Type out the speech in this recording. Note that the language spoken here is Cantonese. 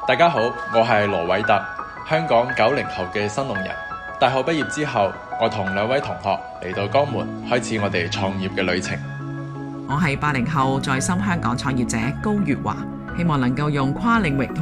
大家好，我係羅偉特，香港90後嘅新農人。大學畢業之後，我同2位同學嚟到江門，開始我哋創業嘅旅程。 我係80後在深香港創業者高月華，希望能夠用跨領域同